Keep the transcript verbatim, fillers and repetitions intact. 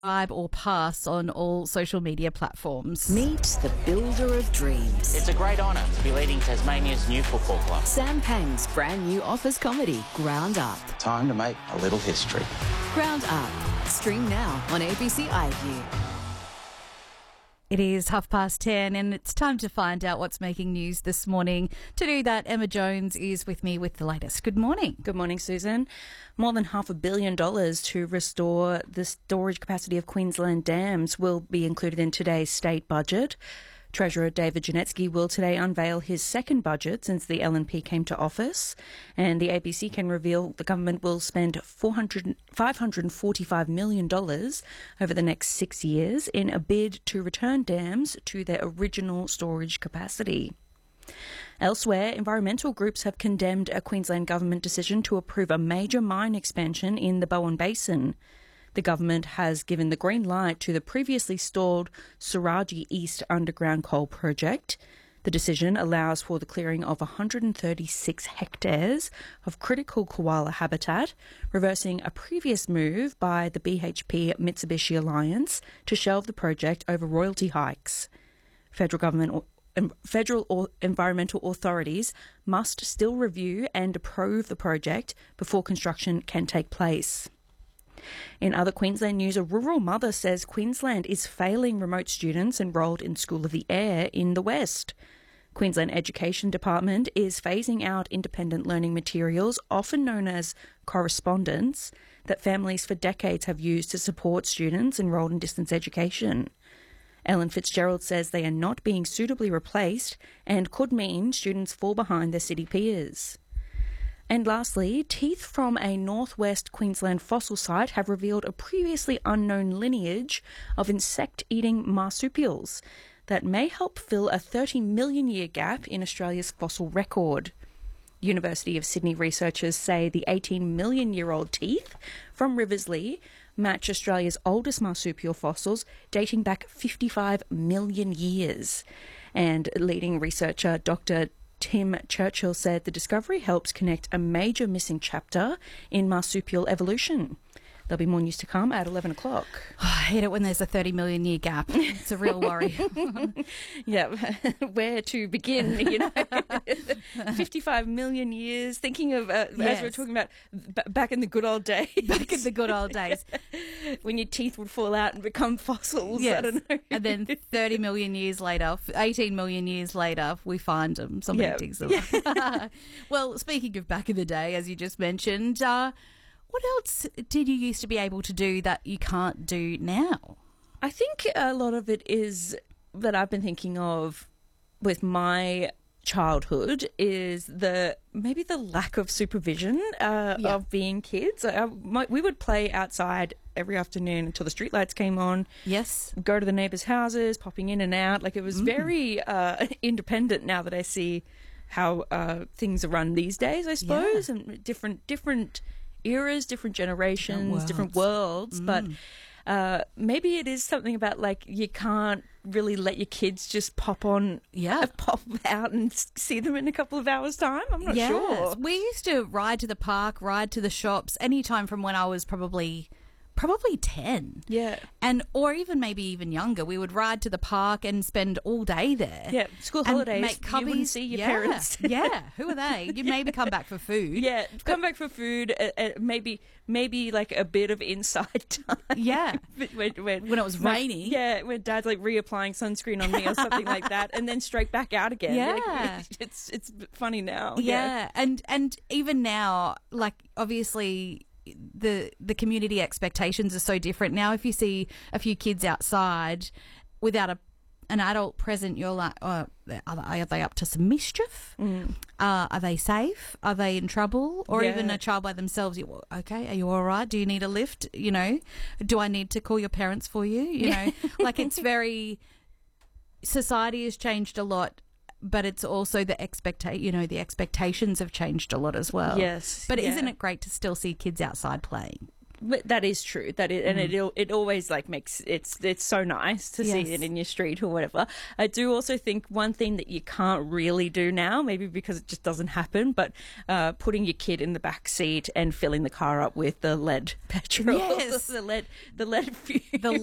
subscribe or pass on all social media platforms. Meet the builder of dreams. It's a great honour to be leading Tasmania's new football club. Sam Pang's brand new office comedy, Ground Up. Time to make a little history. Ground Up. Stream now on A B C iView. It is half past ten and it's time to find out what's making news this morning. To do that, Emma Jones is with me with the latest. Good morning. Good morning, Susan. More than half a billion dollars to restore the storage capacity of Queensland dams will be included in today's state budget. Treasurer David Janetsky will today unveil his second budget since the L N P came to office, and the A B C can reveal the government will spend five hundred forty-five million dollars over the next six years in a bid to return dams to their original storage capacity. Elsewhere, environmental groups have condemned a Queensland government decision to approve a major mine expansion in the Bowen Basin. The government has given the green light to the previously stalled Saraji East underground coal project. The decision allows for the clearing of one hundred thirty-six hectares of critical koala habitat, reversing a previous move by the B H P Mitsubishi Alliance to shelve the project over royalty hikes. Federal government Federal or environmental authorities must still review and approve the project before construction can take place. In other Queensland news, a rural mother says Queensland is failing remote students enrolled in School of the Air in the West. Queensland Education Department is phasing out independent learning materials, often known as correspondence, that families for decades have used to support students enrolled in distance education. Ellen Fitzgerald says they are not being suitably replaced and could mean students fall behind their city peers. And lastly, teeth from a northwest Queensland fossil site have revealed a previously unknown lineage of insect-eating marsupials that may help fill a thirty million year gap in Australia's fossil record. University of Sydney researchers say the eighteen million year old teeth from Riversley match Australia's oldest marsupial fossils dating back fifty-five million years. And leading researcher Doctor Tim Churchill said the discovery helps connect a major missing chapter in marsupial evolution. There'll be more news to come at eleven o'clock. Oh, I hate it when there's a thirty million year gap. It's a real worry. Yeah, where to begin, you know? fifty-five million years, thinking of, uh, Yes. as we we're talking about, b- back in the good old days. Back in the good old days. When your teeth would fall out and become fossils. Yes. I don't know. And then thirty million years later, eighteen million years later, we find them. Somebody Yeah. digs them up. Well, speaking of back in the day, as you just mentioned, uh, what else did you used to be able to do that you can't do now? I think a lot of it is that I've been thinking of with my childhood is the maybe the lack of supervision uh, Yeah. of being kids. I, my, we would play outside every afternoon until the streetlights came on. Yes. Go to the neighbours' houses, popping in and out. Like it was very uh, independent. Now that I see how uh, things are run these days, I suppose, Yeah. and different different eras, different generations, different worlds, Mm. but. Uh, maybe it is something about like you can't really let your kids just pop on, Yeah. pop out and s- see them in a couple of hours' time. I'm not Yes. sure. We used to ride to the park, ride to the shops, anytime from when I was probably probably ten. Yeah. And or even maybe even younger. We would ride to the park and spend all day there. Yeah, school And holidays, make you wouldn't cubbies. see your Yeah. parents. Yeah, who are they? You maybe come back for food. Yeah, come back for food. Uh, uh, maybe, maybe like a bit of inside time. Yeah. when, when, When it was my- raining. Yeah, when Dad's like reapplying sunscreen on me or something like that, and then straight back out again. Yeah. Like, it's it's funny now. Yeah, and and even now, like obviously the the community expectations are so different now. If you see a few kids outside without a an adult present, you're like, oh, are they, are they up to some mischief? Mm. Uh, are they safe? Are they in trouble? Or Yeah. even a child by themselves? You, well, okay, are you all right? Do you need a lift? You know, do I need to call your parents for you? You know, like it's very. Society has changed a lot, but it's also the expecta- you know, the expectations have changed a lot as well. Yes, But yeah. isn't it great to still see kids outside playing? But that is true. That it, and it it always like makes it's it's so nice to Yes. see it in your street or whatever. I do also think one thing that you can't really do now, maybe because it just doesn't happen, but uh, putting your kid in the back seat and filling the car up with the lead petrol, Yes. the lead the lead fuel. The